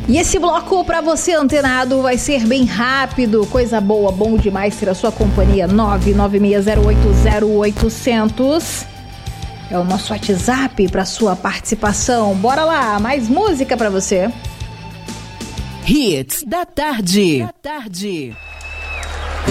E esse bloco pra você antenado vai ser bem rápido, coisa boa, bom demais ter a sua companhia. 996080800 é o nosso WhatsApp pra sua participação. Bora lá, mais música pra você. Hits da tarde.